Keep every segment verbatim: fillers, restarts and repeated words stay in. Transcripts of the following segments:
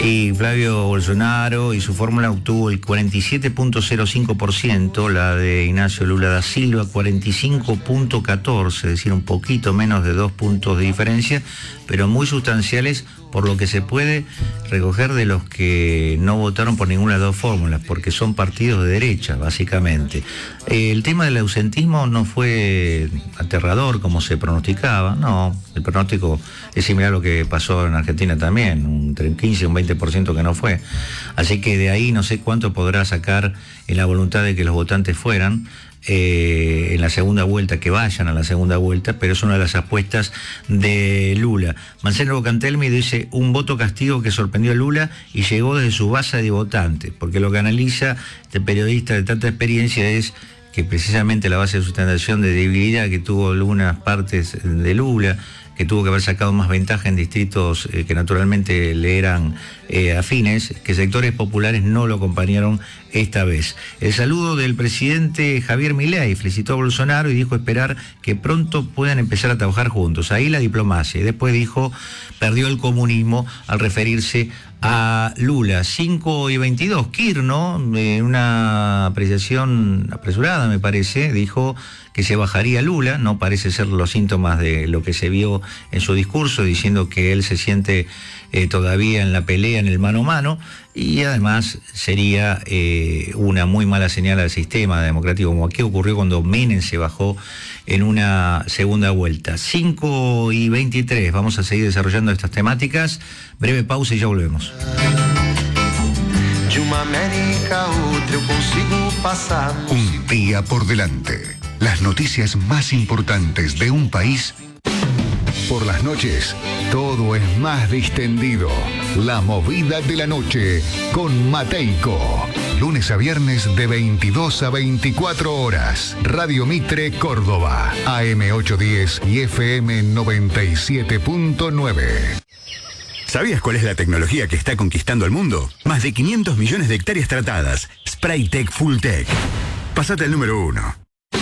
Y Flavio Bolsonaro y su fórmula obtuvo el cuarenta y siete punto cero cinco por ciento, la de Ignacio Lula da Silva cuarenta y cinco punto catorce por ciento, es decir, un poquito menos de dos puntos de diferencia, pero muy sustanciales por lo que se puede recoger de los que no votaron por ninguna de las dos fórmulas, porque son partidos de derecha, básicamente. El tema del ausentismo no fue aterrador como se pronosticaba, no, el pronóstico es similar a lo que pasó en Argentina también, entre un quince y un veinte por ciento que no fue. Así que de ahí no sé cuánto podrá sacar en la voluntad de que los votantes fueran eh, en la segunda vuelta, que vayan a la segunda vuelta, pero es una de las apuestas de Lula. Marcelo Cantelmi dice un voto castigo que sorprendió a Lula y llegó desde su base de votantes, porque lo que analiza este periodista de tanta experiencia es que precisamente la base de sustentación de debilidad que tuvo algunas partes de Lula, que tuvo que haber sacado más ventaja en distritos eh, que naturalmente le eran eh, afines, que sectores populares no lo acompañaron esta vez. El saludo del presidente Javier Milei felicitó a Bolsonaro y dijo esperar que pronto puedan empezar a trabajar juntos. Ahí la diplomacia. Y después dijo, perdió el comunismo al referirse a Lula. Cinco y veintidós, Kirno, en una apreciación apresurada me parece, dijo que se bajaría Lula, no parece ser los síntomas de lo que se vio en su discurso, diciendo que él se siente eh, todavía en la pelea, en el mano a mano, y además sería eh, una muy mala señal al sistema democrático, como aquí ocurrió cuando Menem se bajó en una segunda vuelta. cinco y veintitrés, vamos a seguir desarrollando estas temáticas, breve pausa y ya volvemos. Un día por delante. Las noticias más importantes de un país. Por las noches, todo es más distendido. La movida de la noche con Mateico. Lunes a viernes de veintidós a veinticuatro horas. Radio Mitre, Córdoba. A M ochocientos diez y F M noventa y siete punto nueve. ¿Sabías cuál es la tecnología que está conquistando el mundo? Más de quinientos millones de hectáreas tratadas. Spraytec Fulltech. Pásate al número uno.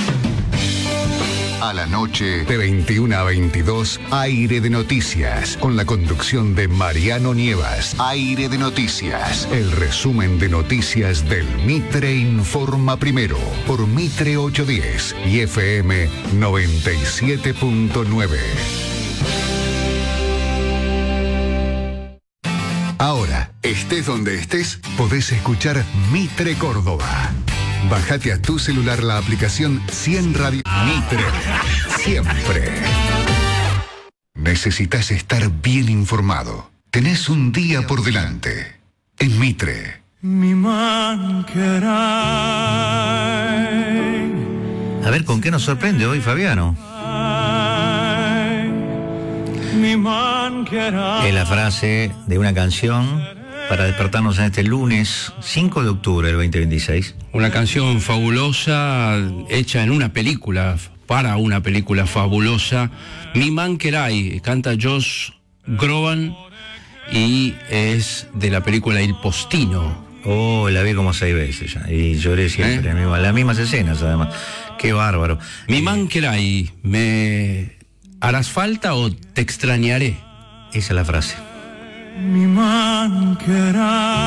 A la noche, de veintiuna a veintidós, Aire de Noticias, con la conducción de Mariano Nievas. Aire de Noticias, el resumen de noticias del Mitre Informa Primero, por Mitre ochocientos diez y F M noventa y siete punto nueve. Ahora, estés donde estés, podés escuchar Mitre Córdoba. Bájate a tu celular la aplicación cien Radio Mitre. Siempre. Necesitas estar bien informado. Tenés un día por delante. En Mitre. A ver, ¿con qué nos sorprende hoy, Fabiano? Es la frase de una canción para despertarnos en este lunes cinco de octubre del veinte veintiséis. Una canción fabulosa, hecha en una película, para una película fabulosa. Mi Man Kerai, canta Josh Groban y es de la película El Postino. Oh, la vi como seis veces ya y lloré siempre, ¿Eh? misma, las mismas escenas además. Qué bárbaro. Mi Man Kerai, ¿me harás falta o te extrañaré? Esa es la frase. Mi man kerai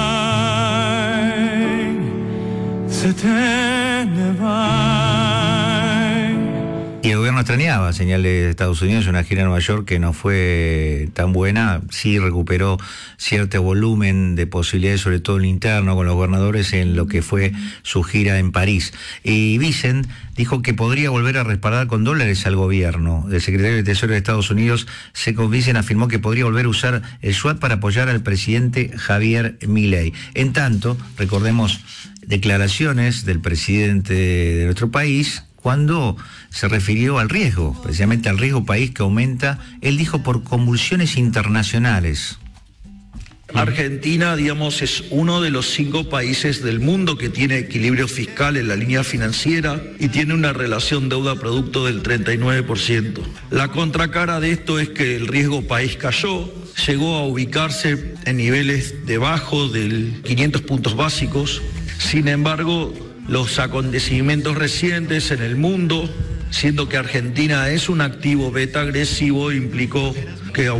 se te ne vai. Y el gobierno extrañaba, señal de Estados Unidos, una gira en Nueva York que no fue tan buena, sí recuperó cierto volumen de posibilidades, sobre todo en interno, con los gobernadores en lo que fue su gira en París. Y Vicent dijo que podría volver a respaldar con dólares al gobierno. El secretario de Tesoro de Estados Unidos, Second Vicent, afirmó que podría volver a usar el SWAT para apoyar al presidente Javier Milei. En tanto, recordemos declaraciones del presidente de nuestro país, cuando se refirió al riesgo, precisamente al riesgo país que aumenta, él dijo por convulsiones internacionales. Argentina, digamos, es uno de los cinco países del mundo que tiene equilibrio fiscal en la línea financiera y tiene una relación deuda-producto del treinta y nueve por ciento. La contracara de esto es que el riesgo país cayó, llegó a ubicarse en niveles debajo de quinientos puntos básicos. Sin embargo, los acontecimientos recientes en el mundo, siendo que Argentina es un activo beta agresivo, implicó que